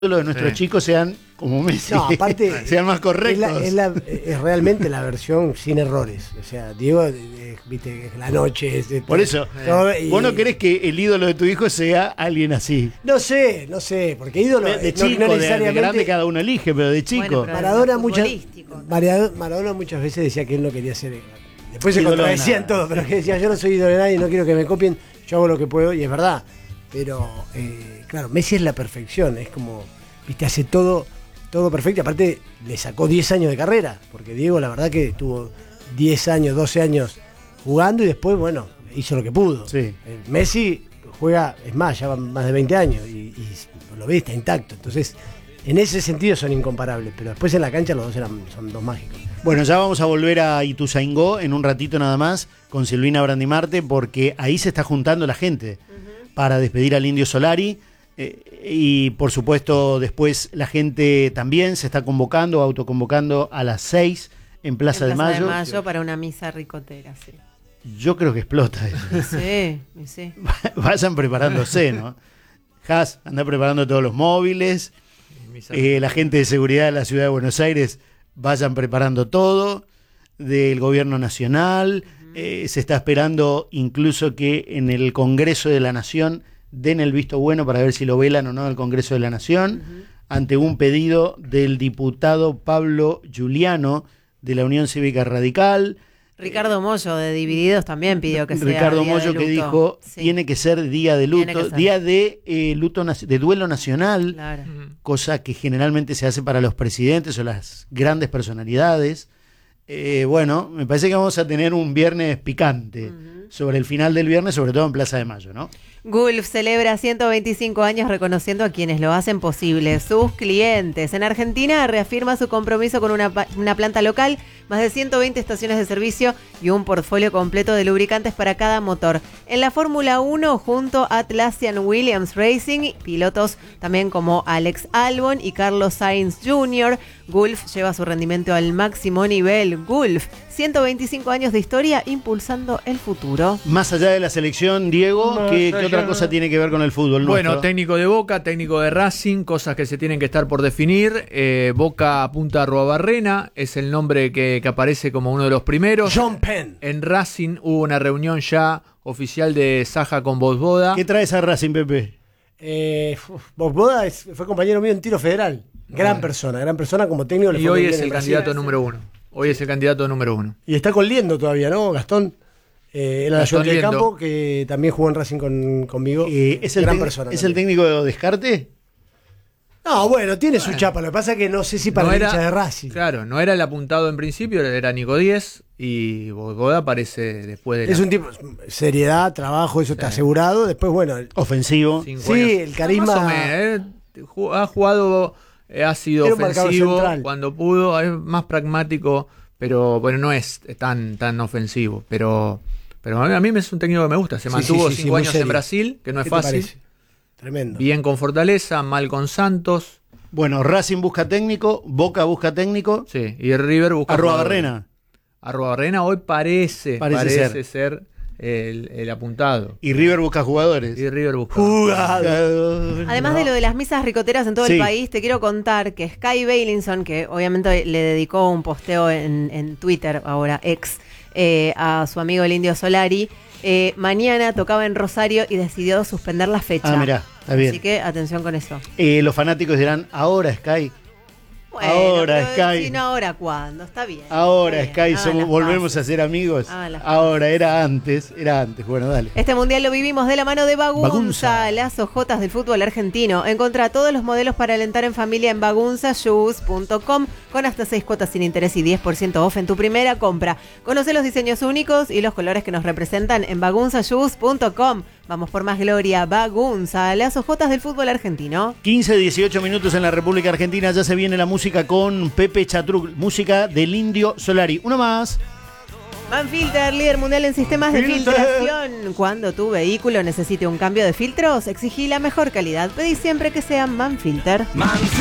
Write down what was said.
de nuestros chicos sean como Messi, No, aparte, sean más correctos. Es realmente la versión sin errores. O sea, Diego, viste, es la noche. Por eso, vos no querés que el ídolo de tu hijo sea alguien así. No sé, porque ídolo de chico, no de grande cada uno elige, pero de chico. Bueno, Maradona muchas veces decía que él no quería ser. Después se contradecían todos, pero que decía, yo no soy ídolo de nadie, no quiero que me copien, yo hago lo que puedo, y es verdad. Pero, claro, Messi es la perfección, es como, viste, hace todo perfecto. Aparte, le sacó 10 años de carrera, porque Diego, la verdad que tuvo 10 años, 12 años jugando y después, bueno, hizo lo que pudo. Sí. Messi juega, es más, ya van más de 20 años y lo ves, está intacto. Entonces, en ese sentido son incomparables, pero después en la cancha los dos son dos mágicos. Bueno, ya vamos a volver a Ituzaingó en un ratito nada más con Silvina Brandimarte, porque ahí se está juntando la gente para despedir al Indio Solari. Y por supuesto después la gente también se está autoconvocando a las 6 en Plaza de Mayo. Para una misa ricotera, sí. Yo creo que explota eso. Sí. Vayan preparándose, ¿no? Has, anda preparando todos los móviles. La gente de seguridad de la ciudad de Buenos Aires vayan preparando todo. Del gobierno nacional. Se está esperando incluso que en el Congreso de la Nación den el visto bueno para ver si lo velan o no al Congreso de la Nación, ante un pedido del diputado Pablo Giuliano de la Unión Cívica Radical. Ricardo Mollo de Divididos también pidió que sea Ricardo día Mollo de que luto. dijo tiene que ser día de luto, día de luto de duelo nacional, claro. Cosa que generalmente se hace para los presidentes o las grandes personalidades. Bueno, me parece que vamos a tener un viernes picante sobre el final del viernes, sobre todo en Plaza de Mayo, ¿no? Gulf celebra 125 años reconociendo a quienes lo hacen posible, sus clientes. En Argentina reafirma su compromiso con una planta local, más de 120 estaciones de servicio y un portfolio completo de lubricantes para cada motor. En la Fórmula 1, junto a Atlassian Williams Racing, pilotos también como Alex Albon y Carlos Sainz Jr., Gulf lleva su rendimiento al máximo nivel. Gulf, 125 años de historia impulsando el futuro. Más allá de la selección, Diego, ¿qué otra cosa tiene que ver con el fútbol nuestro? Bueno, técnico de Boca, técnico de Racing, cosas que se tienen que estar por definir. Boca apunta a Arruabarrena, es el nombre que aparece como uno de los primeros. John Penn. En Racing hubo una reunión ya oficial de Saja con Vosvoda. ¿Qué traes a Racing, Pepe? Vosvoda fue compañero mío en Tiro Federal. Gran persona como técnico. Y hoy es el candidato número uno. Hoy es el candidato número uno. Y está con Liendo todavía, ¿no? Gastón. Era el ayudante de campo que también jugó en Racing conmigo. ¿Es el técnico de Descarte? No, bueno, tiene su chapa. Lo que pasa es que no sé si para el hincha de Racing. Claro, no era el apuntado en principio, era Nico Díez. Y Vosvoda aparece después de Es un tipo, seriedad, trabajo, eso está asegurado. Después, bueno. Ofensivo. Sí, el carisma. Más o menos, ha jugado, ha sido ofensivo cuando pudo, es más pragmático, pero bueno, no es tan ofensivo. Pero a mí es un técnico que me gusta. Se mantuvo 5 años en Brasil, que no es fácil. Tremendo. Bien con Fortaleza, mal con Santos. Bueno, Racing busca técnico, Boca busca técnico. Sí, y River busca Arruabarrena. Arruabarrena hoy parece ser el apuntado. Y River busca jugadores. Además de lo de las misas ricoteras en todo el país, te quiero contar que Sky Bailinson, que obviamente le dedicó un posteo en Twitter, ahora ex, a su amigo el Indio Solari, mañana tocaba en Rosario y decidió suspender la fecha. Mirá, está bien. Así que atención con eso. Los fanáticos dirán, ahora Sky. Bueno, ahora Sky. Si no, ahora cuándo, está bien. Ahora está bien. Sky, volvemos a ser amigos. Ahora, era antes. Bueno, dale. Este mundial lo vivimos de la mano de Bagunza, las ojotas del fútbol argentino. Encontrá todos los modelos para alentar en familia en bagunzashoes.com con hasta 6 cuotas sin interés y 10% off en tu primera compra. Conoce los diseños únicos y los colores que nos representan en bagunzashoes.com. Vamos por más gloria. Bagunza, las ojotas del fútbol argentino. 15-18 minutos en la República Argentina. Ya se viene la música con Pepe Chatruc. Música del Indio Solari. Uno más. Manfilter, líder mundial en sistemas de filtración. Cuando tu vehículo necesite un cambio de filtros, exigí la mejor calidad. Pedí siempre que sea Manfilter.